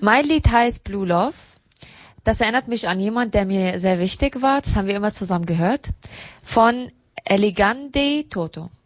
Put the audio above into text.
Mein Lied heißt Blue Love. Das erinnert mich an jemand, der mir sehr wichtig war. Das haben wir immer zusammen gehört. Von Elegante Toto.